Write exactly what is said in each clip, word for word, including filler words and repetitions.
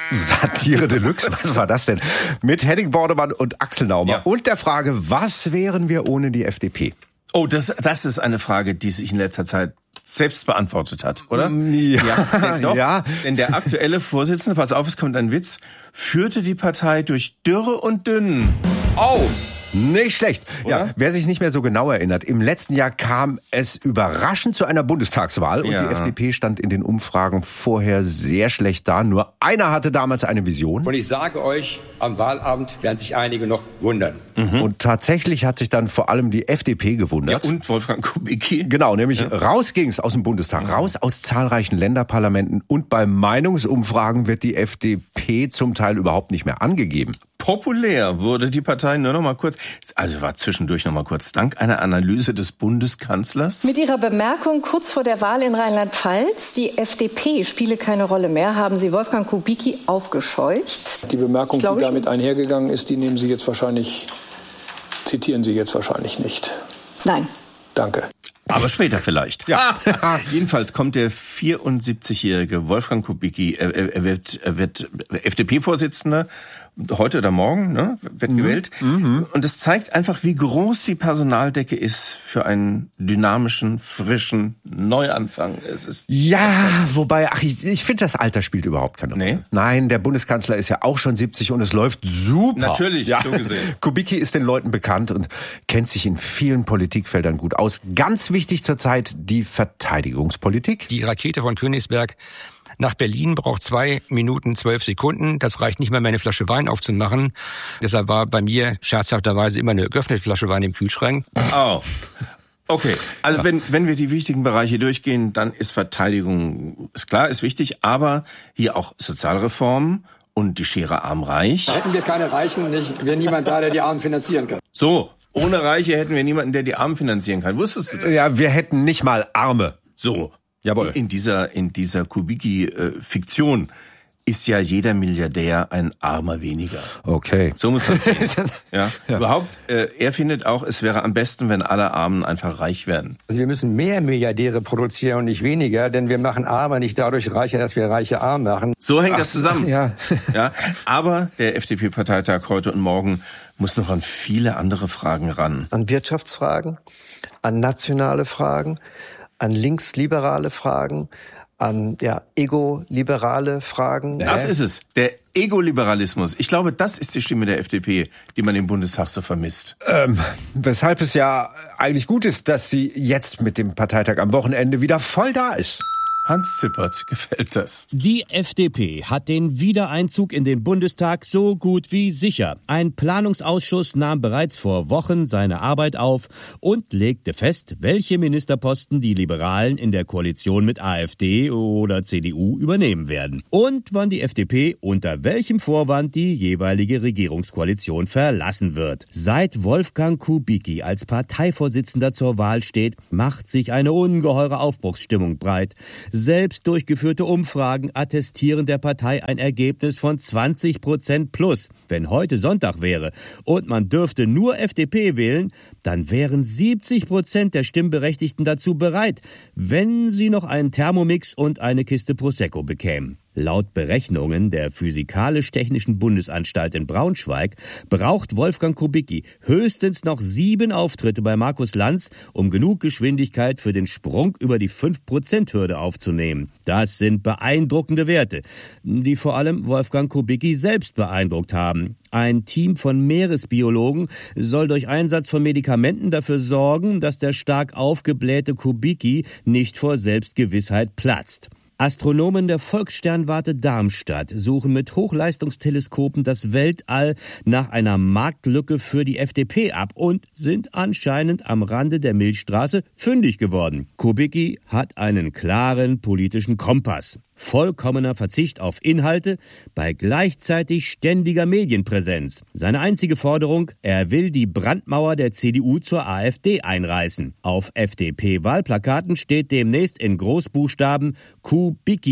Satire Deluxe, was war das denn? Mit Henning Bordemann und Axel Naumer. Ja. Und der Frage, was wären wir ohne die F D P? Oh, das, das ist eine Frage, die sich in letzter Zeit selbst beantwortet hat, oder? Ja, ja, denn doch, ja. Denn der aktuelle Vorsitzende, pass auf, es kommt ein Witz, führte die Partei durch Dürre und Dünn. Oh! Nicht schlecht. Oder? Ja, wer sich nicht mehr so genau erinnert, im letzten Jahr kam es überraschend zu einer Bundestagswahl und Ja. die F D P stand in den Umfragen vorher sehr schlecht da. Nur einer hatte damals eine Vision. Und ich sage euch, am Wahlabend werden sich einige noch wundern. Mhm. Und tatsächlich hat sich dann vor allem die F D P gewundert. Ja, und Wolfgang Kubicki. Genau, nämlich Ja. raus ging's aus dem Bundestag, raus aus zahlreichen Länderparlamenten und bei Meinungsumfragen wird die F D P zum Teil überhaupt nicht mehr angegeben. Populär wurde die Partei nur noch mal kurz, also war zwischendurch noch mal kurz, dank einer Analyse des Bundeskanzlers. Mit Ihrer Bemerkung kurz vor der Wahl in Rheinland-Pfalz, die F D P spiele keine Rolle mehr, haben Sie Wolfgang Kubicki aufgescheucht. Die Bemerkung, Glaub die ich damit einhergegangen ist, die nehmen Sie jetzt wahrscheinlich, zitieren Sie jetzt wahrscheinlich nicht. Nein. Danke. Aber später vielleicht. Ja. Jedenfalls kommt der vierundsiebzigjährige Wolfgang Kubicki, er, er wird, er wird F D P-Vorsitzender, heute oder morgen, ne, wird mhm. gewählt. Mhm. Und es zeigt einfach, wie groß die Personaldecke ist für einen dynamischen, frischen Neuanfang. Es ist Ja, wobei, ach, ich, ich finde, das Alter spielt überhaupt keine Rolle. Nee? Nein, der Bundeskanzler ist ja auch schon siebzig und es läuft super. Natürlich, ja. so gesehen. Kubicki ist den Leuten bekannt und kennt sich in vielen Politikfeldern gut aus. Ganz wichtig zurzeit die Verteidigungspolitik. Die Rakete von Königsberg nach Berlin braucht zwei Minuten zwölf Sekunden. Das reicht nicht mehr, meine Flasche Wein aufzumachen. Deshalb war bei mir scherzhafterweise immer eine geöffnete Flasche Wein im Kühlschrank. Oh. Okay, also ja. wenn wenn wir die wichtigen Bereiche durchgehen, dann ist Verteidigung, ist klar, ist wichtig, aber hier auch Sozialreformen und die Schere arm-reich. Hätten wir keine Reichen, nicht, wäre niemand da, der die Armen finanzieren kann. So, ohne Reiche hätten wir niemanden, der die Armen finanzieren kann. Wusstest du das? Ja, wir hätten nicht mal Arme. So. Jawohl. In dieser, in dieser Kubicki-Fiktion ist ja jeder Milliardär ein Armer weniger. Okay. So muss man sehen. Ja. ja. Überhaupt, äh, er findet auch, es wäre am besten, wenn alle Armen einfach reich werden. Also wir müssen mehr Milliardäre produzieren und nicht weniger, denn wir machen Arme nicht dadurch reicher, dass wir reiche arm machen. So hängt Ach, das zusammen. Ja. ja. Aber der F D P-Parteitag heute und morgen muss noch an viele andere Fragen ran. An Wirtschaftsfragen, an nationale Fragen, an linksliberale Fragen, an ja ego-liberale Fragen. Das ist es, der Ego-Liberalismus. Ich glaube, das ist die Stimme der F D P, die man im Bundestag so vermisst. Ähm, weshalb es ja eigentlich gut ist, dass sie jetzt mit dem Parteitag am Wochenende wieder voll da ist. Hans Zippert gefällt das. Die F D P hat den Wiedereinzug in den Bundestag so gut wie sicher. Ein Planungsausschuss nahm bereits vor Wochen seine Arbeit auf und legte fest, welche Ministerposten die Liberalen in der Koalition mit AfD oder C D U übernehmen werden. Und wann die F D P unter welchem Vorwand die jeweilige Regierungskoalition verlassen wird. Seit Wolfgang Kubicki als Parteivorsitzender zur Wahl steht, macht sich eine ungeheure Aufbruchsstimmung breit. Selbst durchgeführte Umfragen attestieren der Partei ein Ergebnis von zwanzig Prozent plus. Wenn heute Sonntag wäre und man dürfte nur F D P wählen, dann wären siebzig Prozent der Stimmberechtigten dazu bereit, wenn sie noch einen Thermomix und eine Kiste Prosecco bekämen. Laut Berechnungen der Physikalisch-Technischen Bundesanstalt in Braunschweig braucht Wolfgang Kubicki höchstens noch sieben Auftritte bei Markus Lanz, um genug Geschwindigkeit für den Sprung über die fünf Prozent Hürde aufzunehmen. Das sind beeindruckende Werte, die vor allem Wolfgang Kubicki selbst beeindruckt haben. Ein Team von Meeresbiologen soll durch Einsatz von Medikamenten dafür sorgen, dass der stark aufgeblähte Kubicki nicht vor Selbstgewissheit platzt. Astronomen der Volkssternwarte Darmstadt suchen mit Hochleistungsteleskopen das Weltall nach einer Marktlücke für die F D P ab und sind anscheinend am Rande der Milchstraße fündig geworden. Kubicki hat einen klaren politischen Kompass. Vollkommener Verzicht auf Inhalte bei gleichzeitig ständiger Medienpräsenz. Seine einzige Forderung, er will die Brandmauer der C D U zur AfD einreißen. Auf F D P-Wahlplakaten steht demnächst in Großbuchstaben Kubicki.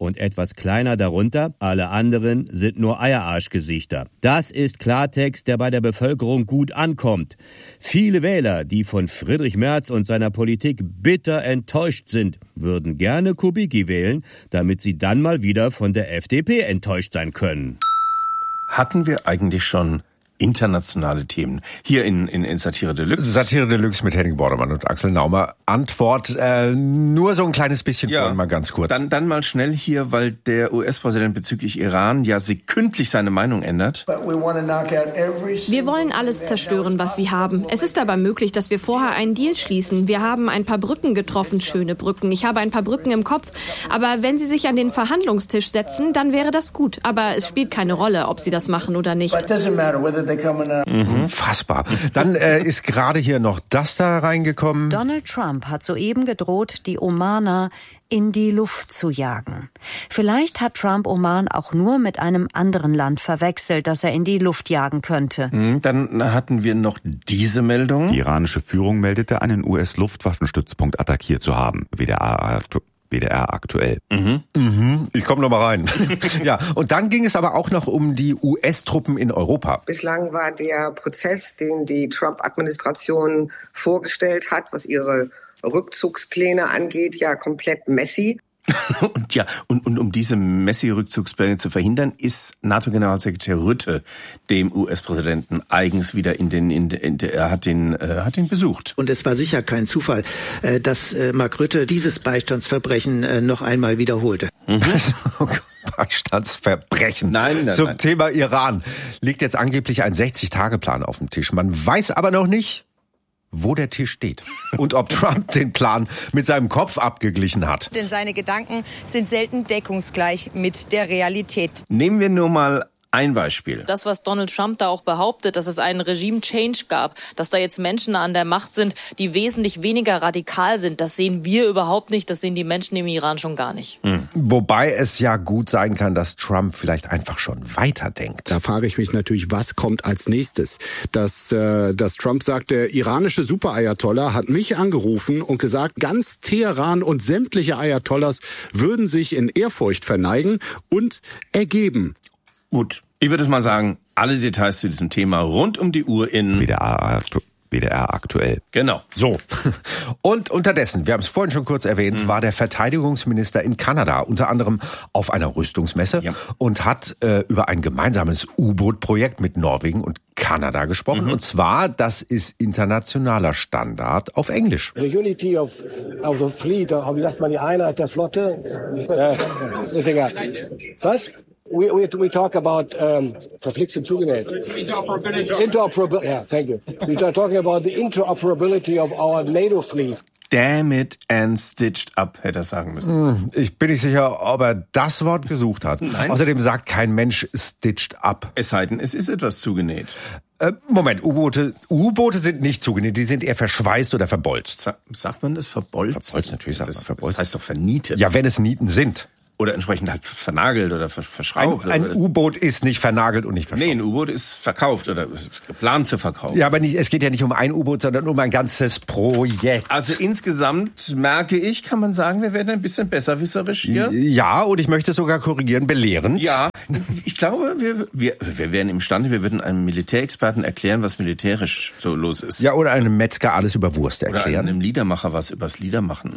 Und etwas kleiner darunter, alle anderen sind nur Eierarschgesichter. Das ist Klartext, der bei der Bevölkerung gut ankommt. Viele Wähler, die von Friedrich Merz und seiner Politik bitter enttäuscht sind, würden gerne Kubicki wählen, damit sie dann mal wieder von der F D P enttäuscht sein können. Hatten wir eigentlich schon internationale Themen hier in, in, in Satire Deluxe? Satire Deluxe mit Henning Bordermann und Axel Naumer. Antwort, äh, nur so ein kleines bisschen ja, vorhin mal ganz kurz. Dann, dann mal schnell hier, weil der U S-Präsident bezüglich Iran ja sekündlich seine Meinung ändert. Wir wollen alles zerstören, was sie haben. Es ist aber möglich, dass wir vorher einen Deal schließen. Wir haben ein paar Brücken getroffen, schöne Brücken. Ich habe ein paar Brücken im Kopf. Aber wenn sie sich an den Verhandlungstisch setzen, dann wäre das gut. Aber es spielt keine Rolle, ob sie das machen oder nicht. Mhm. Fassbar. Dann äh, ist gerade hier noch das da reingekommen. Donald Trump hat soeben gedroht, die Omaner in die Luft zu jagen. Vielleicht hat Trump Oman auch nur mit einem anderen Land verwechselt, das er in die Luft jagen könnte. Dann hatten wir noch diese Meldung. Die iranische Führung meldete, einen U S-Luftwaffenstützpunkt attackiert zu haben. W D R W D R aktuell. Mhm. Mhm. Ich komme noch mal rein. Ja, und dann ging es aber auch noch um die U S-Truppen in Europa. Bislang war der Prozess, den die Trump-Administration vorgestellt hat, was ihre Rückzugspläne angeht, ja komplett messy. Und ja, und, und um diese Messi-Rückzugspläne zu verhindern, ist NATO-Generalsekretär Rutte dem U S-Präsidenten eigens wieder in den, in, in, er hat den, äh, hat ihn besucht. Und es war sicher kein Zufall, äh, dass äh, Mark Rutte dieses Beistandsverbrechen äh, noch einmal wiederholte. Mhm. Beistandsverbrechen. Nein, nein, Zum nein. Thema Iran liegt jetzt angeblich ein sechzig-Tage-Plan auf dem Tisch. Man weiß aber noch nicht, wo der Tisch steht und ob Trump den Plan mit seinem Kopf abgeglichen hat. Denn seine Gedanken sind selten deckungsgleich mit der Realität. Nehmen wir nur mal ein Beispiel. Das, was Donald Trump da auch behauptet, dass es einen Regime-Change gab, dass da jetzt Menschen an der Macht sind, die wesentlich weniger radikal sind, das sehen wir überhaupt nicht, das sehen die Menschen im Iran schon gar nicht. Mhm. Wobei es ja gut sein kann, dass Trump vielleicht einfach schon weiterdenkt. Da frage ich mich natürlich, was kommt als nächstes? Dass, äh, dass Trump sagt, der iranische Super-Ayatollah hat mich angerufen und gesagt, ganz Teheran und sämtliche Ayatollahs würden sich in Ehrfurcht verneigen und ergeben. Gut, ich würde es mal sagen, alle Details zu diesem Thema rund um die Uhr in W D R, W D R aktuell. Genau. So. Und unterdessen, wir haben es vorhin schon kurz erwähnt, mhm. war der Verteidigungsminister in Kanada, unter anderem auf einer Rüstungsmesse ja. und hat äh, über ein gemeinsames U-Boot-Projekt mit Norwegen und Kanada gesprochen. Mhm. Und zwar, das ist internationaler Standard auf Englisch. The unity of, of the fleet, wie sagt man, die Einheit der Flotte? Äh, ist egal. Was? We, we, we talk about, um, verflixt und zugenäht. Interoperability. Interoperability, yeah, thank you. We are talking about the interoperability of our NATO fleet. Damn it and stitched up, hätte er sagen müssen. Ich bin nicht sicher, ob er das Wort gesucht hat. Nein. Außerdem sagt kein Mensch stitched up. Es sei denn, es ist etwas zugenäht. Äh, Moment, U-Boote, U-Boote sind nicht zugenäht, die sind eher verschweißt oder verbolzt. Sa- sagt man das verbolzt? Verbolzt, natürlich sagt man verbolzt. Das heißt doch vernietet. Ja, wenn es Nieten sind. Oder entsprechend halt vernagelt oder verschraubt. Ein, ein U-Boot ist nicht vernagelt und nicht verschraubt. Nee, ein U-Boot ist verkauft oder ist geplant zu verkaufen. Ja, aber nicht, es geht ja nicht um ein U-Boot, sondern um ein ganzes Projekt. Also insgesamt merke ich, kann man sagen, wir werden ein bisschen besserwisserisch hier. Ja, und ich möchte sogar korrigieren, belehrend. Ja, ich glaube, wir, wir, wir wären imstande, wir würden einem Militärexperten erklären, was militärisch so los ist. Ja, oder einem Metzger alles über Wurst erklären. Oder einem Liedermacher was übers Liedermachen.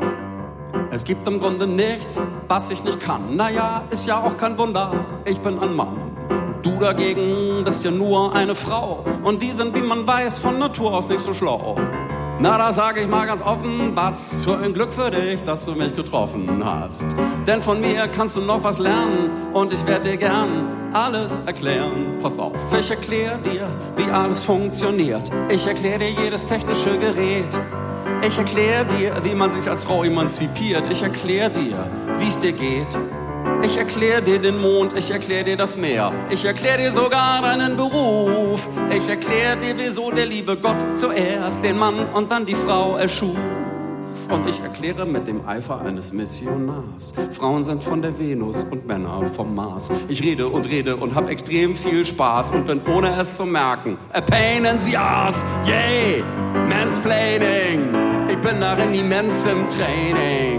Es gibt im Grunde nichts, was ich nicht kann. Naja, ist ja auch kein Wunder, ich bin ein Mann. Du dagegen bist ja nur eine Frau. Und die sind, wie man weiß, von Natur aus nicht so schlau. Na, da sage ich mal ganz offen, was für ein Glück für dich, dass du mich getroffen hast. Denn von mir kannst du noch was lernen und ich werde dir gern alles erklären. Pass auf, ich erkläre dir, wie alles funktioniert. Ich erkläre dir jedes technische Gerät. Ich erkläre dir, wie man sich als Frau emanzipiert. Ich erkläre dir, wie es dir geht. Ich erkläre dir den Mond, ich erkläre dir das Meer. Ich erkläre dir sogar deinen Beruf. Ich erkläre dir, wieso der liebe Gott zuerst den Mann und dann die Frau erschuf. Und ich erkläre mit dem Eifer eines Missionars. Frauen sind von der Venus und Männer vom Mars. Ich rede und rede und hab extrem viel Spaß und bin ohne es zu merken a pain in the ass, yay, mansplaining. Ich bin darin immens im Training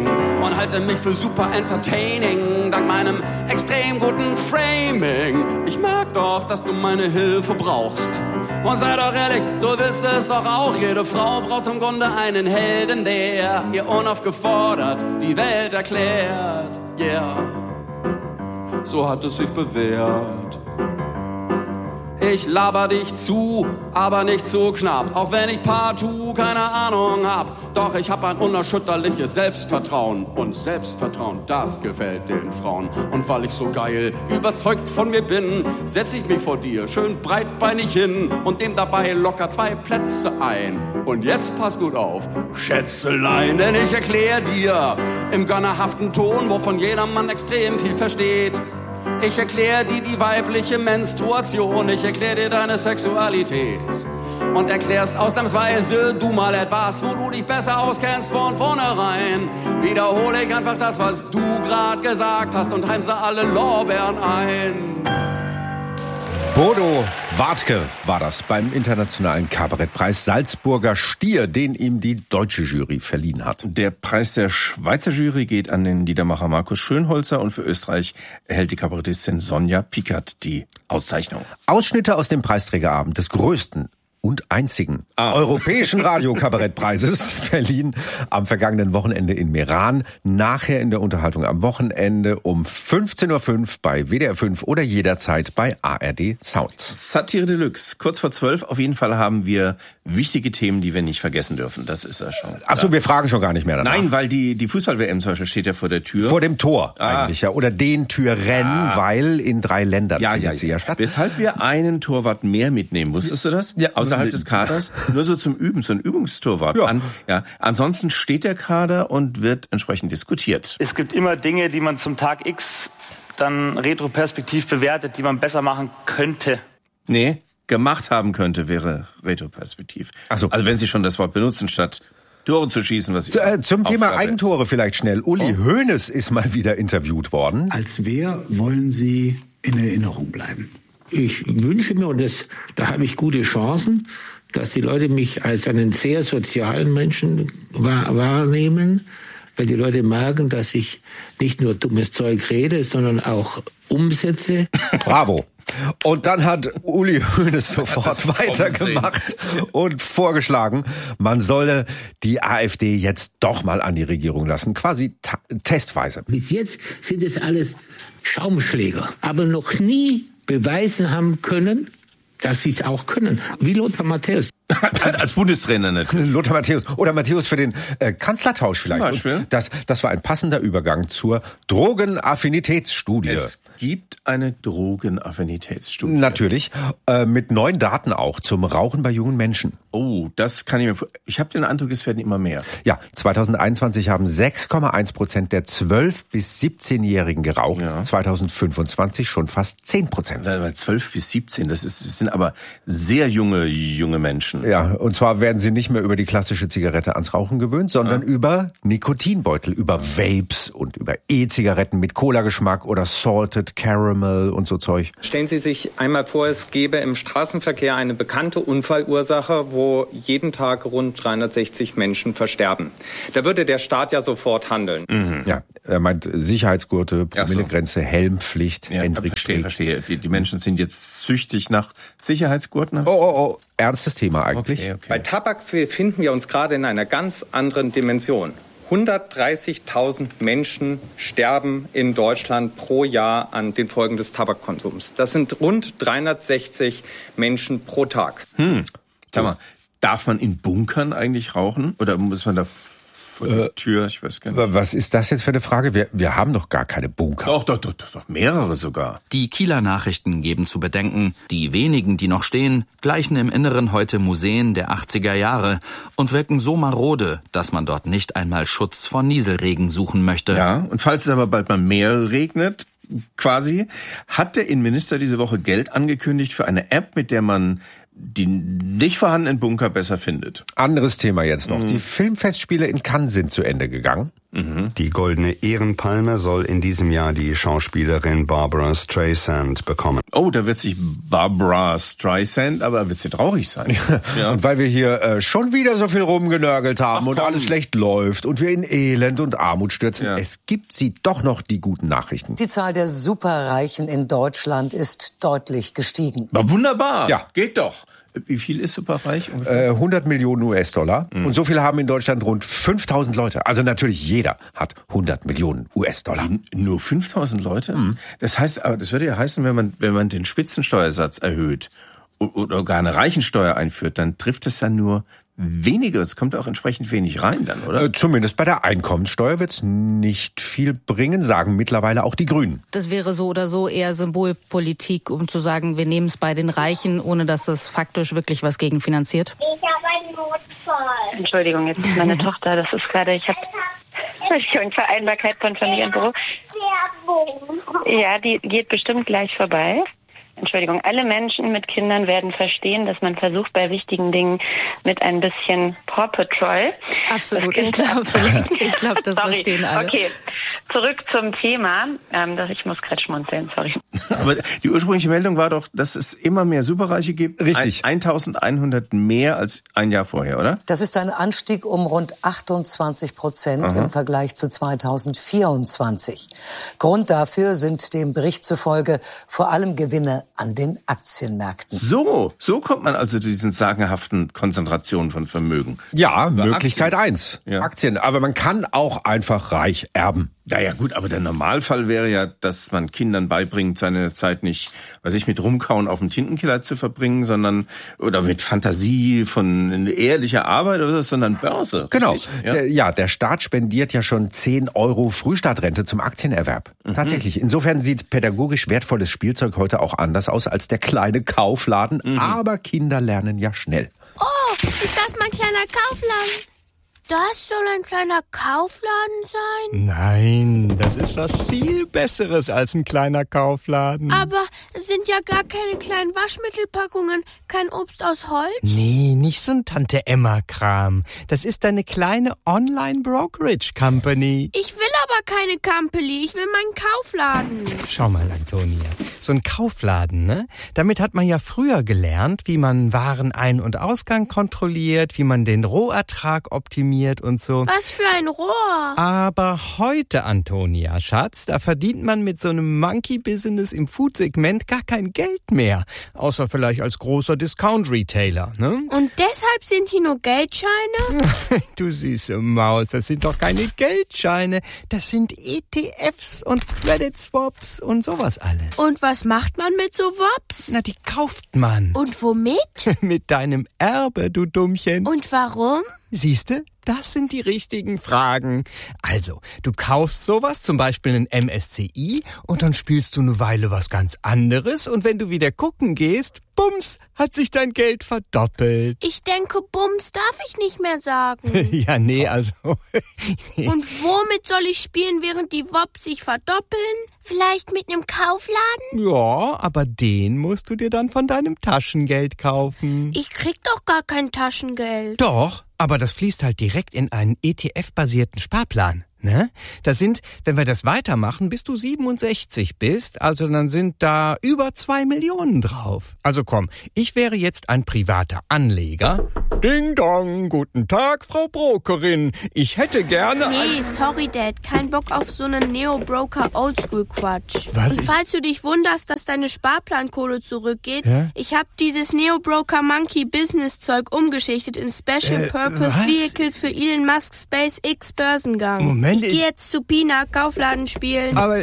und halte mich für super entertaining, dank meinem extrem guten Framing. Ich merk doch, dass du meine Hilfe brauchst. Und sei doch ehrlich, du willst es doch auch. Jede Frau braucht im Grunde einen Helden, der ihr unaufgefordert die Welt erklärt. Yeah, so hat es sich bewährt. Ich laber dich zu, aber nicht zu knapp. Auch wenn ich partout keine Ahnung hab. Doch ich hab ein unerschütterliches Selbstvertrauen. Und Selbstvertrauen, das gefällt den Frauen. Und weil ich so geil überzeugt von mir bin, setz ich mich vor dir schön breitbeinig hin und nehm dabei locker zwei Plätze ein. Und jetzt pass gut auf, Schätzelein, denn ich erklär dir im gönnerhaften Ton, wovon jedermann extrem viel versteht. Ich erkläre dir die weibliche Menstruation, ich erkläre dir deine Sexualität. Und erklärst ausnahmsweise du mal etwas, wo du dich besser auskennst von vornherein. Wiederhole ich einfach das, was du gerade gesagt hast und heimse alle Lorbeeren ein. Bodo Wartke war das beim Internationalen Kabarettpreis Salzburger Stier, den ihm die deutsche Jury verliehen hat. Der Preis der Schweizer Jury geht an den Liedermacher Markus Schönholzer und für Österreich erhält die Kabarettistin Sonja Pickert die Auszeichnung. Ausschnitte aus dem Preisträgerabend des größten und einzigen ah. europäischen Radiokabarettpreises verliehen am vergangenen Wochenende in Meran. Nachher in der Unterhaltung am Wochenende um fünfzehn Uhr fünf bei W D R fünf oder jederzeit bei A R D Sounds. Satire Deluxe, kurz vor zwölf. Auf jeden Fall haben wir wichtige Themen, die wir nicht vergessen dürfen. Das ist ja schon. Ach so, wir fragen schon gar nicht mehr danach. Nein, weil die, die Fußball-W M zum Beispiel steht ja vor der Tür. Vor dem Tor ah. eigentlich, ja. Oder den Türrennen, ah. weil in drei Ländern ja, findet ja, sie ja statt. Weshalb wir einen Torwart mehr mitnehmen. Wusstest du das? Ja. Außerhalb des Kaders. Nur so zum Üben, so ein Übungstorwart. Ja. An, ja. Ansonsten steht der Kader und wird entsprechend diskutiert. Es gibt immer Dinge, die man zum Tag X dann retroperspektiv bewertet, die man besser machen könnte. Nee, gemacht haben könnte, wäre retroperspektiv. Ach so. Also wenn Sie schon das Wort benutzen, statt Tore zu schießen, was Z- äh, Zum Thema Aufgabe Eigentore ist. vielleicht schnell. Uli oh. Hoeneß ist mal wieder interviewt worden. Als wer wollen Sie in Erinnerung bleiben? Ich wünsche mir, und das, da habe ich gute Chancen, dass die Leute mich als einen sehr sozialen Menschen wahr, wahrnehmen, weil die Leute merken, dass ich nicht nur dummes Zeug rede, sondern auch umsetze. Bravo. Und dann hat Uli Hoeneß sofort weitergemacht und vorgeschlagen, man solle die AfD jetzt doch mal an die Regierung lassen, quasi ta- testweise. Bis jetzt sind es alles Schaumschläger, aber noch nie beweisen haben können, dass sie es auch können. Wie Lothar Matthäus. Als Bundestrainer natürlich. Lothar Matthäus. Oder Matthäus für den äh, Kanzlertausch vielleicht. Zum Beispiel. Das, das war ein passender Übergang zur Drogenaffinitätsstudie. Es gibt eine Drogenaffinitätsstudie. Natürlich. Äh, mit neuen Daten auch zum Rauchen bei jungen Menschen. Oh, das kann ich mir... Ich habe den Eindruck, es werden immer mehr. Ja, zwanzig einundzwanzig haben sechs Komma eins Prozent der zwölf- bis siebzehnjährigen geraucht. Ja. zwanzig fünfundzwanzig schon fast zehn Prozent. Weil zwölf bis siebzehn, das, ist, das sind aber sehr junge, junge Menschen. Ja, und zwar werden sie nicht mehr über die klassische Zigarette ans Rauchen gewöhnt, sondern ja. über Nikotinbeutel, über Vapes und über E-Zigaretten mit Cola-Geschmack oder Salted Caramel und so Zeug. Stellen Sie sich einmal vor, es gäbe im Straßenverkehr eine bekannte Unfallursache, wo jeden Tag rund dreihundertsechzig Menschen versterben. Da würde der Staat ja sofort handeln. Mhm. Ja, er meint Sicherheitsgurte, Promillegrenze, so. Helmpflicht, ja, verstehe, verstehe. Die, die Menschen sind jetzt süchtig nach Sicherheitsgurten. Oh, oh, oh. Ernstes Thema eigentlich. Okay, okay. Bei Tabak befinden wir uns gerade in einer ganz anderen Dimension. hundertdreißigtausend Menschen sterben in Deutschland pro Jahr an den Folgen des Tabakkonsums. Das sind rund dreihundertsechzig Menschen pro Tag. Hm. Sag mal, darf man in Bunkern eigentlich rauchen? Oder muss man da vor der Tür? Ich weiß gar nicht. Was ist das jetzt für eine Frage? Wir, wir haben doch gar keine Bunker. Doch, doch, doch, doch, doch, mehrere sogar. Die Kieler Nachrichten geben zu bedenken, die wenigen, die noch stehen, gleichen im Inneren heute Museen der achtziger Jahre und wirken so marode, dass man dort nicht einmal Schutz vor Nieselregen suchen möchte. Ja, und falls es aber bald mal mehr regnet, quasi, hat der Innenminister diese Woche Geld angekündigt für eine App, mit der man die nicht vorhandenen Bunker besser findet. Anderes Thema jetzt noch. Mhm. Die Filmfestspiele in Cannes sind zu Ende gegangen. Mhm. Die Goldene Ehrenpalme soll in diesem Jahr die Schauspielerin Barbara Streisand bekommen. oh, da wird sich Barbra Streisand, aber wird sie traurig sein. Ja. Und weil wir hier äh, schon wieder so viel rumgenörgelt haben Ach, und alles schlecht läuft und wir in Elend und Armut stürzen, ja. es gibt sie doch noch, die guten Nachrichten. Die Zahl der Superreichen in Deutschland ist deutlich gestiegen. Na, wunderbar, ja. Geht doch. Wie viel ist superreich ungefähr? Äh, hundert Millionen US-Dollar. Mhm. Und so viel haben in Deutschland rund fünftausend Leute. Also natürlich jeder hat hundert Millionen US-Dollar. Nur fünftausend Leute? Mhm. Das heißt, aber das würde ja heißen, wenn man, wenn man den Spitzensteuersatz erhöht oder gar eine Reichensteuer einführt, dann trifft es dann nur wenige. Es kommt auch entsprechend wenig rein dann, oder? Äh, zumindest bei der Einkommenssteuer wird es nicht viel bringen, sagen mittlerweile auch die Grünen. Das wäre so oder so eher Symbolpolitik, um zu sagen, wir nehmen es bei den Reichen, ohne dass das faktisch wirklich was gegenfinanziert. Ich habe einen Notfall. Entschuldigung, jetzt ist meine Tochter, das ist gerade, ich habe Entschuldigung, Vereinbarkeit von Familie und Beruf. Ja, die geht bestimmt gleich vorbei. Entschuldigung, alle Menschen mit Kindern werden verstehen, dass man versucht, bei wichtigen Dingen mit ein bisschen Paw Patrol. Absolut, ich glaube, ich glaub, das sorry. verstehen alle. Okay, zurück zum Thema. Ähm, ich muss gerade schmunzeln, sorry. Aber die ursprüngliche Meldung war doch, dass es immer mehr Superreiche gibt. Richtig. eintausendeinhundert mehr als ein Jahr vorher, oder? Das ist ein Anstieg um rund achtundzwanzig Prozent Aha. im Vergleich zu zweitausendvierundzwanzig. Grund dafür sind dem Bericht zufolge vor allem Gewinne an den Aktienmärkten. So, so kommt man also zu diesen sagenhaften Konzentrationen von Vermögen. Ja, Über Möglichkeit Aktien. eins. Ja. Aktien. Aber man kann auch einfach reich erben. Naja gut, aber der Normalfall wäre ja, dass man Kindern beibringt, seine Zeit nicht, weiß ich, mit Rumkauen auf dem Tintenkiller zu verbringen, sondern oder mit Fantasie von ehrlicher Arbeit oder so, sondern Börse. Genau. Richtig? Ja. Der, ja, der Staat spendiert ja schon zehn Euro Frühstartrente zum Aktienerwerb. Mhm. Tatsächlich. Insofern sieht pädagogisch wertvolles Spielzeug heute auch anders aus als der kleine Kaufladen. Mhm. Aber Kinder lernen ja schnell. Oh, ist das mein kleiner Kaufladen? Das soll ein kleiner Kaufladen sein? Nein, das ist was viel Besseres als ein kleiner Kaufladen. Aber es sind ja gar keine kleinen Waschmittelpackungen, kein Obst aus Holz? Nee, nicht so ein Tante-Emma-Kram. Das ist eine kleine Online-Brokerage-Company. Ich will aber keine Company, ich will meinen Kaufladen. Schau mal, Antonia, so ein Kaufladen, ne? Damit hat man ja früher gelernt, wie man Warenein- und Ausgang kontrolliert, wie man den Rohertrag optimiert und so. Was für ein Rohr! Aber heute, Antonia, Schatz, da verdient man mit so einem Monkey-Business im Food-Segment gar kein Geld mehr. Außer vielleicht als großer Discount-Retailer, ne? Und deshalb sind hier nur Geldscheine? Du süße Maus, das sind doch keine Geldscheine. Das sind E T Fs und Credit-Swaps und sowas alles. Und was macht man mit so Wops? Na, die kauft man. Und womit? Mit deinem Erbe, du Dummchen. Und warum? Siehste? Das sind die richtigen Fragen. Also, du kaufst sowas, zum Beispiel einen M S C I, und dann spielst du eine Weile was ganz anderes, und wenn du wieder gucken gehst, bums, hat sich dein Geld verdoppelt. Ich denke, bums darf ich nicht mehr sagen. Ja, nee, also... Und womit soll ich spielen, während die Wops sich verdoppeln? Vielleicht mit einem Kaufladen? Ja, aber den musst du dir dann von deinem Taschengeld kaufen. Ich krieg doch gar kein Taschengeld. Doch, aber das fließt halt direkt in einen E T F-basierten Sparplan. Ne? Da sind, wenn wir das weitermachen, bis du siebenundsechzig bist, also dann sind da über zwei Millionen drauf. Also komm, ich wäre jetzt ein privater Anleger. Ding dong, guten Tag, Frau Brokerin. Ich hätte gerne... Nee, sorry, Dad, kein Bock auf so einen Neo-Broker-Oldschool-Quatsch. Was? Und falls du dich wunderst, dass deine Sparplankohle zurückgeht, ja? Ich hab dieses Neo-Broker-Monkey-Business-Zeug umgeschichtet in Special-Purpose-Vehicles für Elon Musk's SpaceX-Börsengang. Moment. Ich gehe jetzt zu Pina Kaufladen spielen. Aber...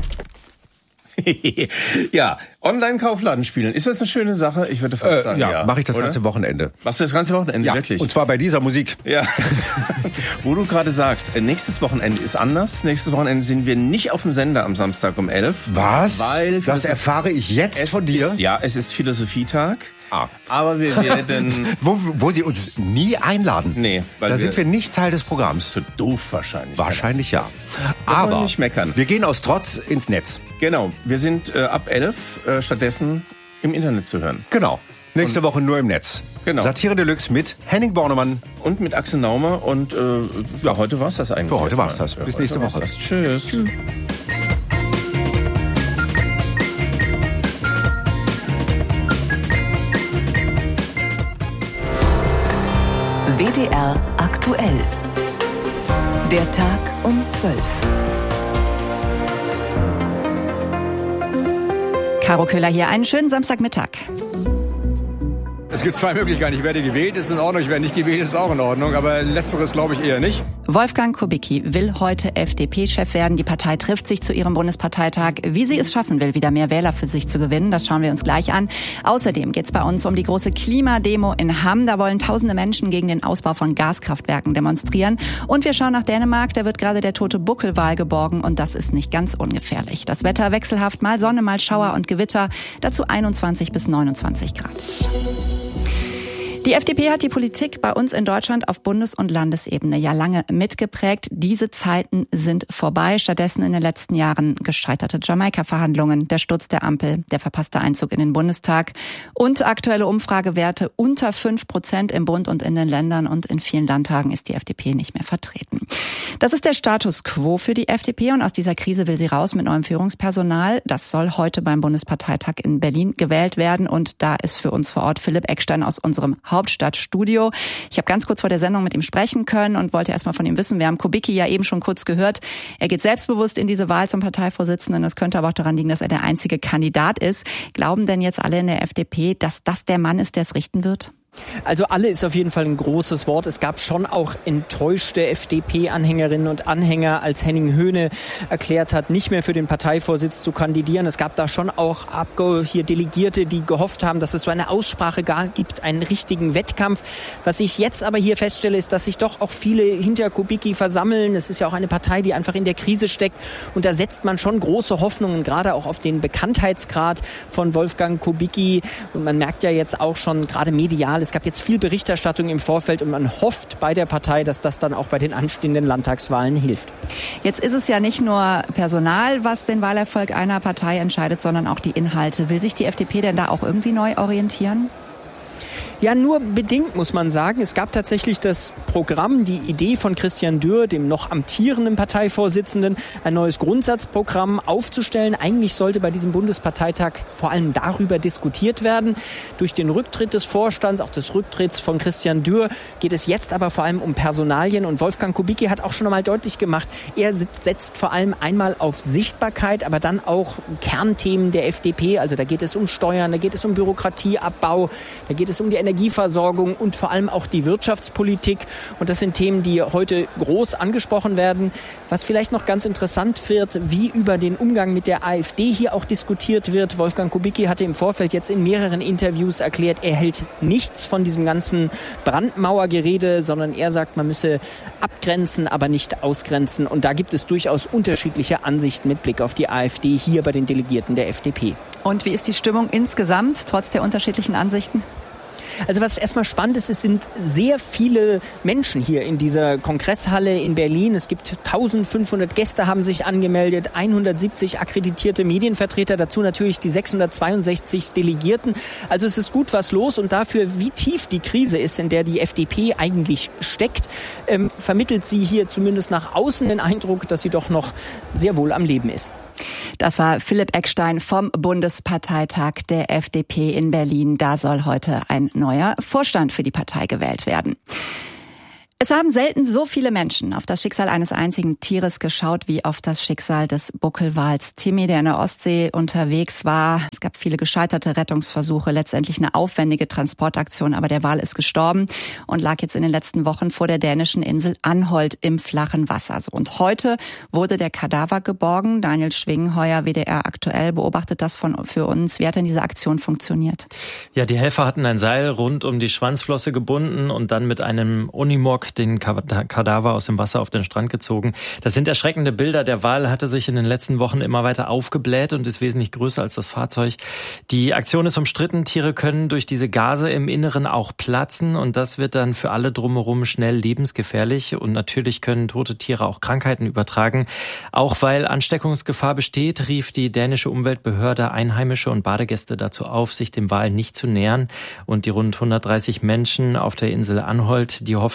Ja, Online-Kaufladen spielen. Ist das eine schöne Sache? Ich würde fast äh, sagen, ja. ja. mache ich das Oder? ganze Wochenende. Machst du das ganze Wochenende, ja, wirklich? Und zwar bei dieser Musik. Ja. Wo du gerade sagst, nächstes Wochenende ist anders. Nächstes Wochenende sind wir nicht auf dem Sender am Samstag um elf. Was? Weil das erfahre ich jetzt von dir? Ist, ja, es ist Philosophietag. Ah. Aber wir werden... wo, wo sie uns nie einladen. Nee. Weil da wir sind wir nicht Teil des Programms. Für doof wahrscheinlich. Wahrscheinlich ja. Aber Aber nicht meckern. Wir gehen aus Trotz ins Netz. Genau. Wir sind äh, ab elf äh, stattdessen im Internet zu hören. Genau. Nächste und Woche nur im Netz. Genau. Satire Deluxe mit Henning Bornemann. Und mit Axel Naumer. Und äh, ja, heute war's das eigentlich. Für heute war's das. Bis Für nächste Woche. Tschüss. Tschüss. D R aktuell. Der Tag um zwölf. Caro Köhler hier, einen schönen Samstagmittag. Es gibt zwei Möglichkeiten. Ich werde gewählt, ist in Ordnung. Ich werde nicht gewählt, ist auch in Ordnung. Aber letzteres glaube ich eher nicht. Wolfgang Kubicki will heute F D P-Chef werden. Die Partei trifft sich zu ihrem Bundesparteitag. Wie sie es schaffen will, wieder mehr Wähler für sich zu gewinnen, das schauen wir uns gleich an. Außerdem geht es bei uns um die große Klimademo in Hamm. Da wollen tausende Menschen gegen den Ausbau von Gaskraftwerken demonstrieren. Und wir schauen nach Dänemark. Da wird gerade der tote Buckelwal geborgen. Und das ist nicht ganz ungefährlich. Das Wetter wechselhaft, mal Sonne, mal Schauer und Gewitter. Dazu einundzwanzig bis neunundzwanzig Grad. Die F D P hat die Politik bei uns in Deutschland auf Bundes- und Landesebene ja lange mitgeprägt. Diese Zeiten sind vorbei. Stattdessen in den letzten Jahren gescheiterte Jamaika-Verhandlungen, der Sturz der Ampel, der verpasste Einzug in den Bundestag und aktuelle Umfragewerte unter fünf Prozent im Bund und in den Ländern, und in vielen Landtagen ist die F D P nicht mehr vertreten. Das ist der Status quo für die F D P, und aus dieser Krise will sie raus mit neuem Führungspersonal. Das soll heute beim Bundesparteitag in Berlin gewählt werden, und da ist für uns vor Ort Philipp Eckstein aus unserem Hauptstadtstudio. Ich habe ganz kurz vor der Sendung mit ihm sprechen können und wollte erst mal von ihm wissen. Wir haben Kubicki ja eben schon kurz gehört. Er geht selbstbewusst in diese Wahl zum Parteivorsitzenden. Das könnte aber auch daran liegen, dass er der einzige Kandidat ist. Glauben denn jetzt alle in der F D P, dass das der Mann ist, der es richten wird? Also alle ist auf jeden Fall ein großes Wort. Es gab schon auch enttäuschte F D P-Anhängerinnen und Anhänger, als Henning Höhne erklärt hat, nicht mehr für den Parteivorsitz zu kandidieren. Es gab da schon auch Abge- hier Delegierte, die gehofft haben, dass es so eine Aussprache gar gibt, einen richtigen Wettkampf. Was ich jetzt aber hier feststelle, ist, dass sich doch auch viele hinter Kubicki versammeln. Es ist ja auch eine Partei, die einfach in der Krise steckt. Und da setzt man schon große Hoffnungen, gerade auch auf den Bekanntheitsgrad von Wolfgang Kubicki. Und man merkt ja jetzt auch schon, gerade medial, es gab jetzt viel Berichterstattung im Vorfeld, und man hofft bei der Partei, dass das dann auch bei den anstehenden Landtagswahlen hilft. Jetzt ist es ja nicht nur Personal, was den Wahlerfolg einer Partei entscheidet, sondern auch die Inhalte. Will sich die F D P denn da auch irgendwie neu orientieren? Ja, nur bedingt, muss man sagen. Es gab tatsächlich das Programm, die Idee von Christian Dürr, dem noch amtierenden Parteivorsitzenden, ein neues Grundsatzprogramm aufzustellen. Eigentlich sollte bei diesem Bundesparteitag vor allem darüber diskutiert werden. Durch den Rücktritt des Vorstands, auch des Rücktritts von Christian Dürr, geht es jetzt aber vor allem um Personalien. Und Wolfgang Kubicki hat auch schon einmal deutlich gemacht, er setzt vor allem einmal auf Sichtbarkeit, aber dann auch Kernthemen der F D P. Also da geht es um Steuern, da geht es um Bürokratieabbau, da geht es um die Energie Energieversorgung und vor allem auch die Wirtschaftspolitik. Und das sind Themen, die heute groß angesprochen werden. Was vielleicht noch ganz interessant wird, wie über den Umgang mit der AfD hier auch diskutiert wird. Wolfgang Kubicki hatte im Vorfeld jetzt in mehreren Interviews erklärt, er hält nichts von diesem ganzen Brandmauergerede, sondern er sagt, man müsse abgrenzen, aber nicht ausgrenzen. Und da gibt es durchaus unterschiedliche Ansichten mit Blick auf die AfD hier bei den Delegierten der F D P. Und wie ist die Stimmung insgesamt, trotz der unterschiedlichen Ansichten? Also was erstmal spannend ist, es sind sehr viele Menschen hier in dieser Kongresshalle in Berlin. Es gibt eintausendfünfhundert Gäste haben sich angemeldet, hundertsiebzig akkreditierte Medienvertreter, dazu natürlich die sechshundertzweiundsechzig Delegierten. Also es ist gut was los, und dafür, wie tief die Krise ist, in der die F D P eigentlich steckt, ähm, vermittelt sie hier zumindest nach außen den Eindruck, dass sie doch noch sehr wohl am Leben ist. Das war Philipp Eckstein vom Bundesparteitag der F D P in Berlin. Da soll heute ein neuer Vorstand für die Partei gewählt werden. Es haben selten so viele Menschen auf das Schicksal eines einzigen Tieres geschaut wie auf das Schicksal des Buckelwals Timmy, der in der Ostsee unterwegs war. Es gab viele gescheiterte Rettungsversuche, letztendlich eine aufwendige Transportaktion, aber der Wal ist gestorben und lag jetzt in den letzten Wochen vor der dänischen Insel Anholt im flachen Wasser. Und heute wurde der Kadaver geborgen. Daniel Schwingenheuer, W D R aktuell, beobachtet das von, für uns. Wie hat denn diese Aktion funktioniert? Ja, die Helfer hatten ein Seil rund um die Schwanzflosse gebunden und dann mit einem Unimog den Kadaver aus dem Wasser auf den Strand gezogen. Das sind erschreckende Bilder. Der Wal hatte sich in den letzten Wochen immer weiter aufgebläht und ist wesentlich größer als das Fahrzeug. Die Aktion ist umstritten. Tiere können durch diese Gase im Inneren auch platzen, und das wird dann für alle drumherum schnell lebensgefährlich. Und natürlich können tote Tiere auch Krankheiten übertragen. Auch weil Ansteckungsgefahr besteht, rief die dänische Umweltbehörde Einheimische und Badegäste dazu auf, sich dem Wal nicht zu nähern. Und die rund hundertdreißig Menschen auf der Insel Anholt, die hoffen natürlich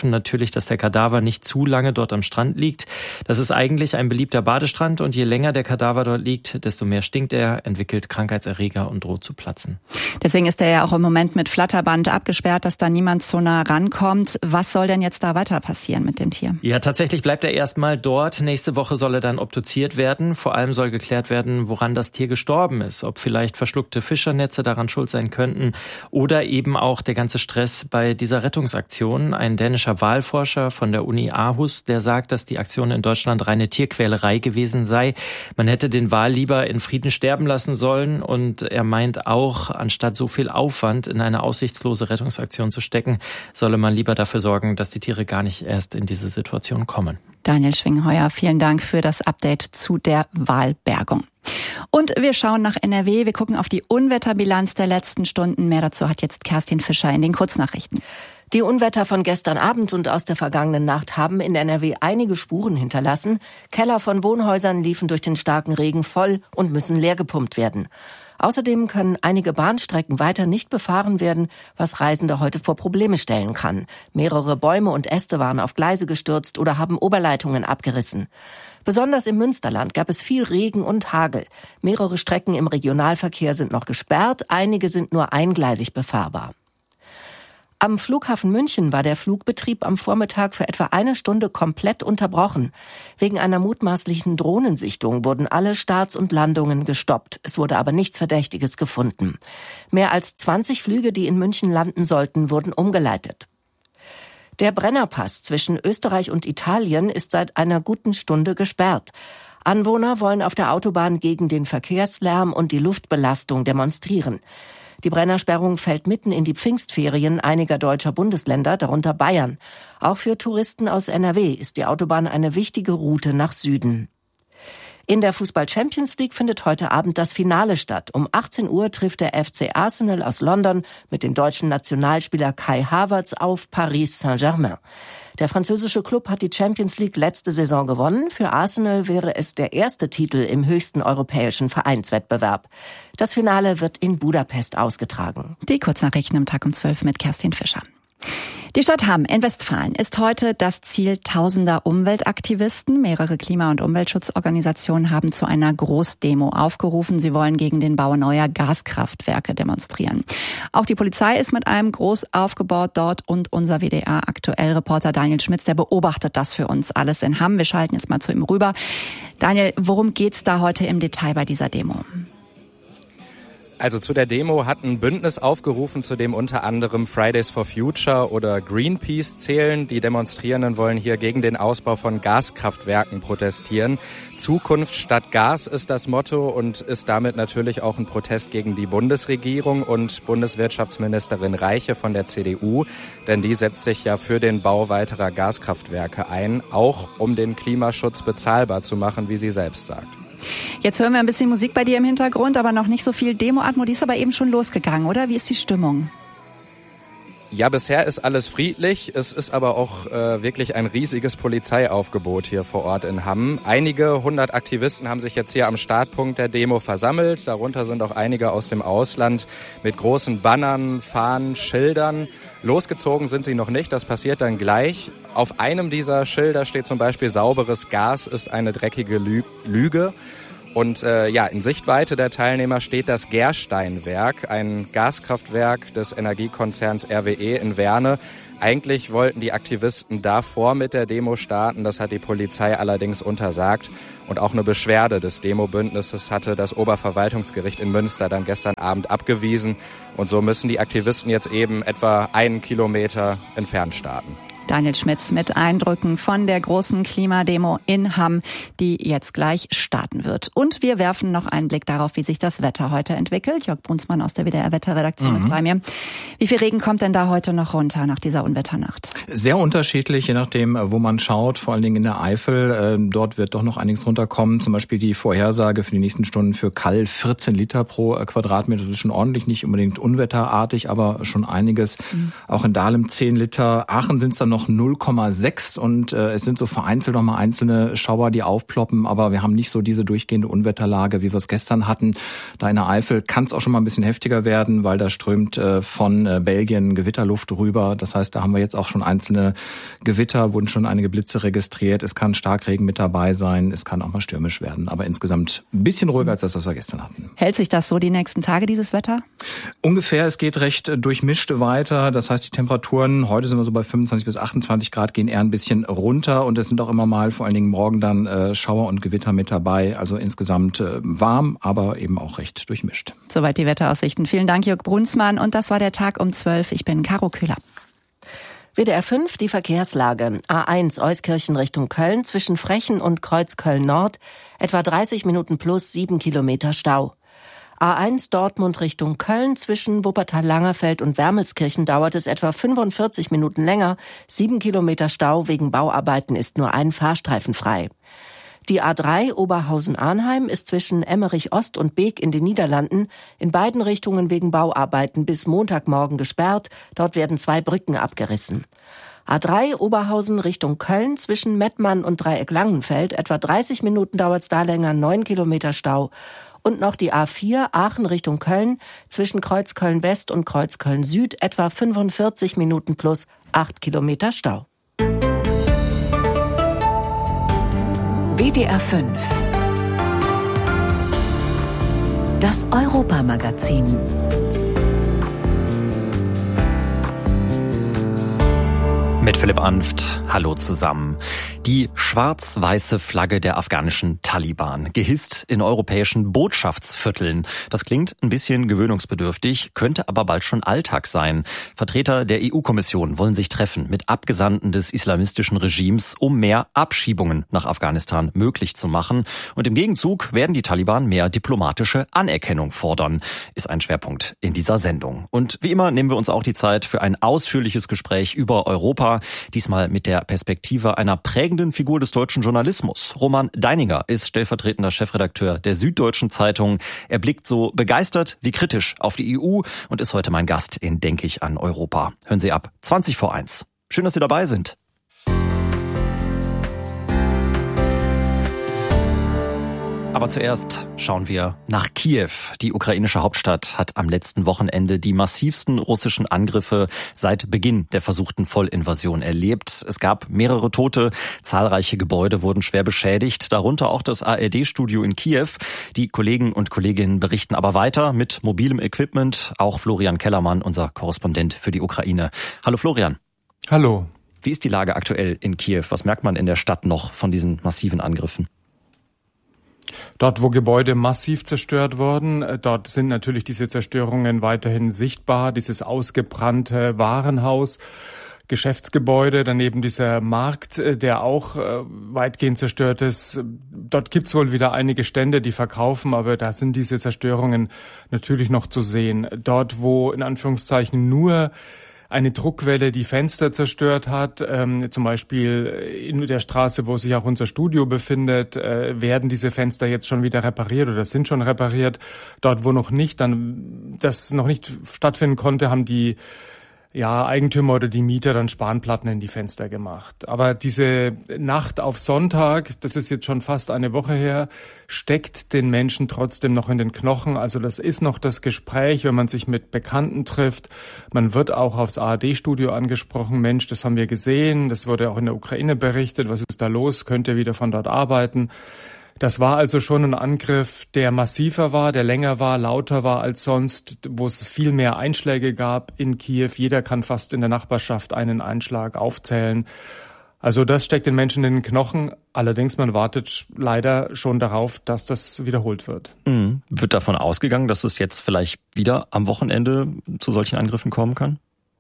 natürlich, dass der Kadaver nicht zu lange dort am Strand liegt. Das ist eigentlich ein beliebter Badestrand und je länger der Kadaver dort liegt, desto mehr stinkt er, entwickelt Krankheitserreger und droht zu platzen. Deswegen ist er ja auch im Moment mit Flatterband abgesperrt, dass da niemand so nah rankommt. Was soll denn jetzt da weiter passieren mit dem Tier? Ja, tatsächlich bleibt er erstmal dort. Nächste Woche soll er dann obduziert werden. Vor allem soll geklärt werden, woran das Tier gestorben ist. Ob vielleicht verschluckte Fischernetze daran schuld sein könnten oder eben auch der ganze Stress bei dieser Rettungsaktion. Ein dänischer Walforscher von der Uni Aarhus, der sagt, dass die Aktion in Deutschland reine Tierquälerei gewesen sei. Man hätte den Wal lieber in Frieden sterben lassen sollen und er meint auch, anstatt so viel Aufwand in eine aussichtslose Rettungsaktion zu stecken, solle man lieber dafür sorgen, dass die Tiere gar nicht erst in diese Situation kommen. Daniel Schwingheuer, vielen Dank für das Update zu der Walbergung. Und wir schauen nach N R W. Wir gucken auf die Unwetterbilanz der letzten Stunden. Mehr dazu hat jetzt Kerstin Fischer in den Kurznachrichten. Die Unwetter von gestern Abend und aus der vergangenen Nacht haben in N R W einige Spuren hinterlassen. Keller von Wohnhäusern liefen durch den starken Regen voll und müssen leer gepumpt werden. Außerdem können einige Bahnstrecken weiter nicht befahren werden, was Reisende heute vor Probleme stellen kann. Mehrere Bäume und Äste waren auf Gleise gestürzt oder haben Oberleitungen abgerissen. Besonders im Münsterland gab es viel Regen und Hagel. Mehrere Strecken im Regionalverkehr sind noch gesperrt, einige sind nur eingleisig befahrbar. Am Flughafen München war der Flugbetrieb am Vormittag für etwa eine Stunde komplett unterbrochen. Wegen einer mutmaßlichen Drohnensichtung wurden alle Starts und Landungen gestoppt. Es wurde aber nichts Verdächtiges gefunden. Mehr als zwanzig Flüge, die in München landen sollten, wurden umgeleitet. Der Brennerpass zwischen Österreich und Italien ist seit einer guten Stunde gesperrt. Anwohner wollen auf der Autobahn gegen den Verkehrslärm und die Luftbelastung demonstrieren. Die Brennersperrung fällt mitten in die Pfingstferien einiger deutscher Bundesländer, darunter Bayern. Auch für Touristen aus N R W ist die Autobahn eine wichtige Route nach Süden. In der Fußball-Champions League findet heute Abend das Finale statt. Um achtzehn Uhr trifft der F C Arsenal aus London mit dem deutschen Nationalspieler Kai Havertz auf Paris Saint-Germain. Der französische Klub hat die Champions League letzte Saison gewonnen. Für Arsenal wäre es der erste Titel im höchsten europäischen Vereinswettbewerb. Das Finale wird in Budapest ausgetragen. Die Kurznachrichten am Tag um zwölf mit Kerstin Fischer. Die Stadt Hamm in Westfalen ist heute das Ziel tausender Umweltaktivisten. Mehrere Klima- und Umweltschutzorganisationen haben zu einer Großdemo aufgerufen. Sie wollen gegen den Bau neuer Gaskraftwerke demonstrieren. Auch die Polizei ist mit einem Groß aufgebaut dort und unser W D R-Aktuell-Reporter Daniel Schmitz, der beobachtet das für uns alles in Hamm. Wir schalten jetzt mal zu ihm rüber. Daniel, worum geht's da heute im Detail bei dieser Demo? Also zu der Demo hat ein Bündnis aufgerufen, zu dem unter anderem Fridays for Future oder Greenpeace zählen. Die Demonstrierenden wollen hier gegen den Ausbau von Gaskraftwerken protestieren. Zukunft statt Gas ist das Motto und ist damit natürlich auch ein Protest gegen die Bundesregierung und Bundeswirtschaftsministerin Reiche von der C D U. Denn die setzt sich ja für den Bau weiterer Gaskraftwerke ein, auch um den Klimaschutz bezahlbar zu machen, wie sie selbst sagt. Jetzt hören wir ein bisschen Musik bei dir im Hintergrund, aber noch nicht so viel Demo-Atmo. Die ist aber eben schon losgegangen, oder? Wie ist die Stimmung? Ja, bisher ist alles friedlich. Es ist aber auch äh, wirklich ein riesiges Polizeiaufgebot hier vor Ort in Hamm. Einige hundert Aktivisten haben sich jetzt hier am Startpunkt der Demo versammelt. Darunter sind auch einige aus dem Ausland mit großen Bannern, Fahnen, Schildern. Losgezogen sind sie noch nicht, das passiert dann gleich. Auf einem dieser Schilder steht zum Beispiel: Sauberes Gas ist eine dreckige Lü- Lüge. Und äh, ja, in Sichtweite der Teilnehmer steht das Gersteinwerk, ein Gaskraftwerk des Energiekonzerns R W E in Werne. Eigentlich wollten die Aktivisten davor mit der Demo starten, das hat die Polizei allerdings untersagt. Und auch eine Beschwerde des Demobündnisses hatte das Oberverwaltungsgericht in Münster dann gestern Abend abgewiesen. Und so müssen die Aktivisten jetzt eben etwa einen Kilometer entfernt starten. Daniel Schmitz mit Eindrücken von der großen Klimademo in Hamm, die jetzt gleich starten wird. Und wir werfen noch einen Blick darauf, wie sich das Wetter heute entwickelt. Jörg Brunsmann aus der W D R-Wetterredaktion mhm. ist bei mir. Wie viel Regen kommt denn da heute noch runter nach dieser Unwetternacht? Sehr unterschiedlich, je nachdem, wo man schaut. Vor allen Dingen in der Eifel. Dort wird doch noch einiges runterkommen. Zum Beispiel die Vorhersage für die nächsten Stunden für Kall vierzehn Liter pro Quadratmeter. Das ist schon ordentlich, nicht unbedingt unwetterartig, aber schon einiges. Mhm. Auch in Dahlem zehn Liter. Aachen sind es dann noch null Komma sechs und äh, es sind so vereinzelt noch mal einzelne Schauer, die aufploppen, aber wir haben nicht so diese durchgehende Unwetterlage, wie wir es gestern hatten. Da in der Eifel kann es auch schon mal ein bisschen heftiger werden, weil da strömt äh, von äh, Belgien Gewitterluft rüber. Das heißt, da haben wir jetzt auch schon einzelne Gewitter, wurden schon einige Blitze registriert. Es kann Starkregen mit dabei sein, es kann auch mal stürmisch werden, aber insgesamt ein bisschen ruhiger als das, was wir gestern hatten. Hält sich das so die nächsten Tage, dieses Wetter? Ungefähr, es geht recht durchmischt weiter. Das heißt, die Temperaturen, heute sind wir so bei fünfundzwanzig bis achtundzwanzig Grad, gehen eher ein bisschen runter und es sind auch immer mal, vor allen Dingen morgen dann äh, Schauer und Gewitter mit dabei. Also insgesamt äh, warm, aber eben auch recht durchmischt. Soweit die Wetteraussichten. Vielen Dank, Jörg Brunsmann. Und das war der Tag um zwölf. Ich bin Caro Köhler. W D R fünf, die Verkehrslage. A eins Euskirchen Richtung Köln zwischen Frechen und Kreuz Köln Nord. Etwa dreißig Minuten plus sieben Kilometer Stau. A eins Dortmund Richtung Köln zwischen Wuppertal-Langerfeld und Wermelskirchen dauert es etwa fünfundvierzig Minuten länger. Sieben Kilometer Stau wegen Bauarbeiten ist nur ein Fahrstreifen frei. Die A drei Oberhausen-Arnheim ist zwischen Emmerich Ost und Beek in den Niederlanden in beiden Richtungen wegen Bauarbeiten bis Montagmorgen gesperrt. Dort werden zwei Brücken abgerissen. A drei Oberhausen Richtung Köln zwischen Mettmann und Dreieck Langenfeld. Etwa dreißig Minuten dauert es da länger, neun Kilometer Stau. Und noch die A vier Aachen Richtung Köln zwischen Kreuz Köln West und Kreuz Köln Süd. Etwa fünfundvierzig Minuten plus acht Kilometer Stau. W D R fünf. Das Europa-Magazin. Mit Philipp Anft, hallo zusammen. Die schwarz-weiße Flagge der afghanischen Taliban, gehisst in europäischen Botschaftsvierteln. Das klingt ein bisschen gewöhnungsbedürftig, könnte aber bald schon Alltag sein. Vertreter der E U-Kommission wollen sich treffen mit Abgesandten des islamistischen Regimes, um mehr Abschiebungen nach Afghanistan möglich zu machen. Und im Gegenzug werden die Taliban mehr diplomatische Anerkennung fordern, ist ein Schwerpunkt in dieser Sendung. Und wie immer nehmen wir uns auch die Zeit für ein ausführliches Gespräch über Europa. Diesmal mit der Perspektive einer prägenden Figur des deutschen Journalismus. Roman Deininger ist stellvertretender Chefredakteur der Süddeutschen Zeitung. Er blickt so begeistert wie kritisch auf die E U und ist heute mein Gast in Denk ich an Europa. Hören Sie ab, zwanzig vor eins. Schön, dass Sie dabei sind. Aber zuerst schauen wir nach Kiew. Die ukrainische Hauptstadt hat am letzten Wochenende die massivsten russischen Angriffe seit Beginn der versuchten Vollinvasion erlebt. Es gab mehrere Tote, zahlreiche Gebäude wurden schwer beschädigt, darunter auch das A R D-Studio in Kiew. Die Kollegen und Kolleginnen berichten aber weiter mit mobilem Equipment. Auch Florian Kellermann, unser Korrespondent für die Ukraine. Hallo Florian. Hallo. Wie ist die Lage aktuell in Kiew? Was merkt man in der Stadt noch von diesen massiven Angriffen? Dort, wo Gebäude massiv zerstört wurden, dort sind natürlich diese Zerstörungen weiterhin sichtbar. Dieses ausgebrannte Warenhaus, Geschäftsgebäude, daneben dieser Markt, der auch weitgehend zerstört ist. Dort gibt's wohl wieder einige Stände, die verkaufen, aber da sind diese Zerstörungen natürlich noch zu sehen. Dort, wo in Anführungszeichen nur eine Druckwelle die Fenster zerstört hat, ähm, zum Beispiel in der Straße, wo sich auch unser Studio befindet, äh, werden diese Fenster jetzt schon wieder repariert oder sind schon repariert. Dort, wo noch nicht, dann das noch nicht stattfinden konnte, haben die ja, Eigentümer oder die Mieter dann Spanplatten in die Fenster gemacht. Aber diese Nacht auf Sonntag, das ist jetzt schon fast eine Woche her, steckt den Menschen trotzdem noch in den Knochen. Also das ist noch das Gespräch, wenn man sich mit Bekannten trifft. Man wird auch aufs A R D-Studio angesprochen. Mensch, das haben wir gesehen. Das wurde auch in der Ukraine berichtet. Was ist da los? Könnt ihr wieder von dort arbeiten? Das war also schon ein Angriff, der massiver war, der länger war, lauter war als sonst, wo es viel mehr Einschläge gab in Kiew. Jeder kann fast in der Nachbarschaft einen Einschlag aufzählen. Also das steckt den Menschen in den Knochen. Allerdings, man wartet leider schon darauf, dass das wiederholt wird. Mhm. Wird davon ausgegangen, dass es jetzt vielleicht wieder am Wochenende zu solchen Angriffen kommen kann?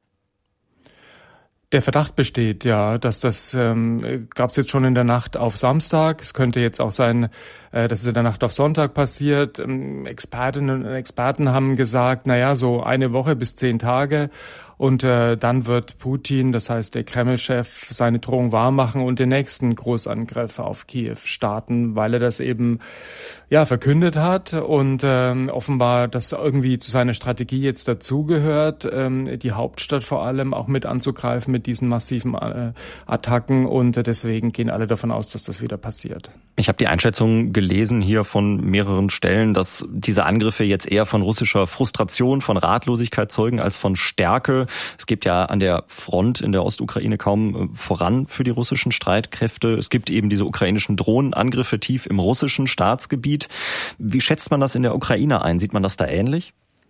Der Verdacht besteht, ja, dass das ähm, gab es jetzt schon in der Nacht auf Samstag. Es könnte jetzt auch sein, äh, dass es in der Nacht auf Sonntag passiert. Ähm, Expertinnen und Experten haben gesagt, na ja, so eine Woche bis zehn Tage. Und äh, dann wird Putin, das heißt der Kreml-Chef, seine Drohung wahrmachen und den nächsten Großangriff auf Kiew starten, weil er das eben ja verkündet hat und ähm, offenbar das irgendwie zu seiner Strategie jetzt dazugehört, ähm, die Hauptstadt vor allem auch mit anzugreifen mit diesen massiven äh, Attacken. Und äh, deswegen gehen alle davon aus, dass das wieder passiert. Ich habe die Einschätzung gelesen hier von mehreren Stellen, dass diese Angriffe jetzt eher von russischer Frustration, von Ratlosigkeit zeugen als von Stärke. Es gibt ja an der Front in der Ostukraine kaum voran für die russischen Streitkräfte. Es gibt eben diese ukrainischen Drohnenangriffe tief im russischen Staatsgebiet. Wie schätzt man das in der Ukraine ein? Sieht man das da ähnlich?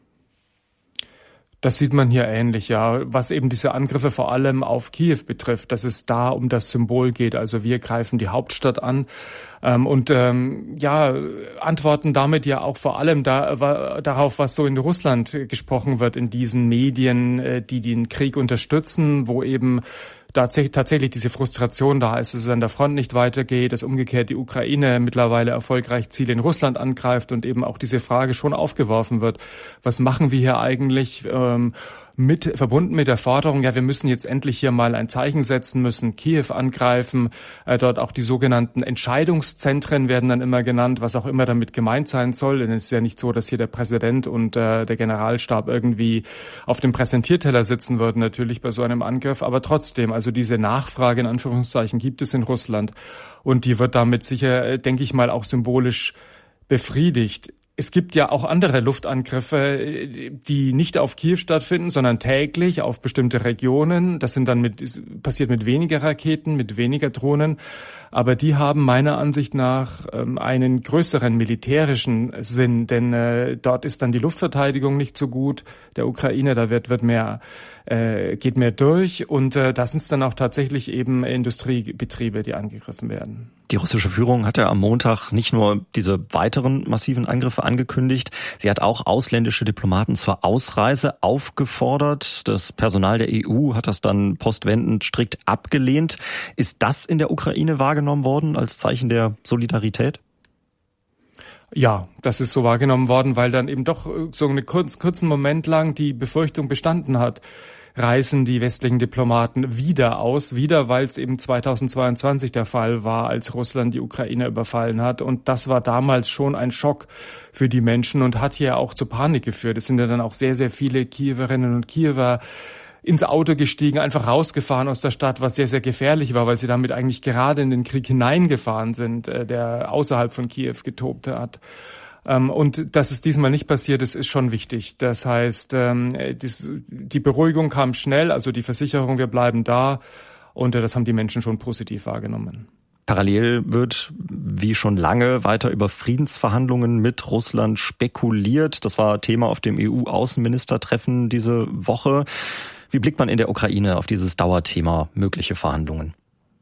Das sieht man hier ähnlich, ja. Was eben diese Angriffe vor allem auf Kiew betrifft, dass es da um das Symbol geht. Also wir greifen die Hauptstadt an ähm, und ähm, ja antworten damit ja auch vor allem da, wa, darauf, was so in Russland gesprochen wird in diesen Medien, äh, die den Krieg unterstützen, wo eben tatsächlich diese Frustration da ist, dass es an der Front nicht weitergeht, dass umgekehrt die Ukraine mittlerweile erfolgreich Ziele in Russland angreift und eben auch diese Frage schon aufgeworfen wird. Was machen wir hier eigentlich? Ähm, mit, verbunden mit der Forderung, ja, wir müssen jetzt endlich hier mal ein Zeichen setzen, müssen Kiew angreifen. Äh, dort auch die sogenannten Entscheidungszentren werden dann immer genannt, was auch immer damit gemeint sein soll. Denn es ist ja nicht so, dass hier der Präsident und äh, der Generalstab irgendwie auf dem Präsentierteller sitzen würden, natürlich bei so einem Angriff. Aber trotzdem, also diese Nachfrage in Anführungszeichen gibt es in Russland. Und die wird damit sicher, denke ich mal, auch symbolisch befriedigt. Es gibt ja auch andere Luftangriffe, die nicht auf Kiew stattfinden, sondern täglich auf bestimmte Regionen. Das sind dann mit, passiert mit weniger Raketen, mit weniger Drohnen. Aber die haben meiner Ansicht nach ähm, einen größeren militärischen Sinn, denn äh, dort ist dann die Luftverteidigung nicht so gut. Der Ukraine, da wird, wird mehr, äh, geht mehr durch. Und äh, das sind dann auch tatsächlich eben Industriebetriebe, die angegriffen werden. Die russische Führung hat ja am Montag nicht nur diese weiteren massiven Angriffe angekündigt, sie hat auch ausländische Diplomaten zur Ausreise aufgefordert. Das Personal der E U hat das dann postwendend strikt abgelehnt. Ist das in der Ukraine wahrgenommen worden als Zeichen der Solidarität? Ja, das ist so wahrgenommen worden, weil dann eben doch so einen kurz, kurzen Moment lang die Befürchtung bestanden hat, reisen die westlichen Diplomaten wieder aus, wieder weil es eben zweitausendzweiundzwanzig der Fall war, als Russland die Ukraine überfallen hat. Und das war damals schon ein Schock für die Menschen und hat hier auch zu Panik geführt. Es sind ja dann auch sehr, sehr viele Kiewerinnen und Kiewer ins Auto gestiegen, einfach rausgefahren aus der Stadt, was sehr, sehr gefährlich war, weil sie damit eigentlich gerade in den Krieg hineingefahren sind, der außerhalb von Kiew getobt hat. Und dass es diesmal nicht passiert ist, ist schon wichtig. Das heißt, die Beruhigung kam schnell, also die Versicherung, wir bleiben da. Und das haben die Menschen schon positiv wahrgenommen. Parallel wird wie schon lange weiter über Friedensverhandlungen mit Russland spekuliert. Das war Thema auf dem E U-Außenministertreffen diese Woche. Wie blickt man in der Ukraine auf dieses Dauerthema mögliche Verhandlungen?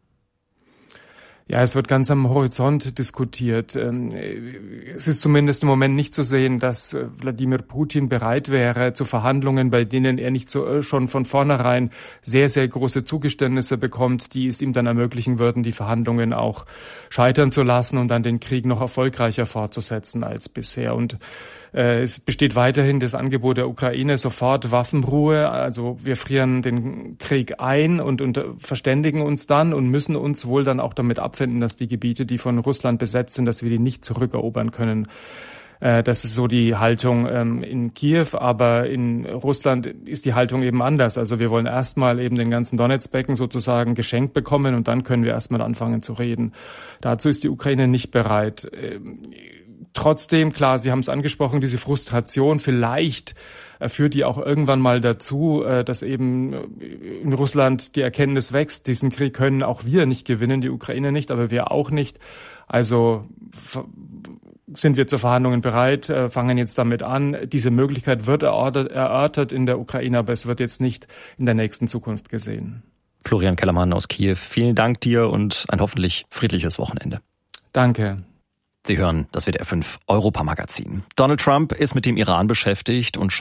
Ja, es wird ganz am Horizont diskutiert. Es ist zumindest im Moment nicht zu sehen, dass Wladimir Putin bereit wäre zu Verhandlungen, bei denen er nicht so schon von vornherein sehr, sehr große Zugeständnisse bekommt, die es ihm dann ermöglichen würden, die Verhandlungen auch scheitern zu lassen und dann den Krieg noch erfolgreicher fortzusetzen als bisher. Und äh, es besteht weiterhin das Angebot der Ukraine, sofort Waffenruhe. Also wir frieren den Krieg ein und, und verständigen uns dann und müssen uns wohl dann auch damit abfinden, dass die Gebiete, die von Russland besetzt sind, dass wir die nicht zurückerobern können. Das ist so die Haltung in Kiew, aber in Russland ist die Haltung eben anders. Also wir wollen erstmal eben den ganzen Donetsbecken sozusagen geschenkt bekommen und dann können wir erstmal anfangen zu reden. Dazu ist die Ukraine nicht bereit. Trotzdem, klar, Sie haben es angesprochen, diese Frustration, vielleicht führt die auch irgendwann mal dazu, dass eben in Russland die Erkenntnis wächst, diesen Krieg können auch wir nicht gewinnen, die Ukraine nicht, aber wir auch nicht. Also sind wir zu Verhandlungen bereit, fangen jetzt damit an. Diese Möglichkeit wird erörtert in der Ukraine, aber es wird jetzt nicht in der nächsten Zukunft gesehen. Florian Kellermann aus Kiew, vielen Dank dir und ein hoffentlich friedliches Wochenende. Danke. Sie hören das W D R fünf Europamagazin. Donald Trump ist mit dem Iran beschäftigt und scheint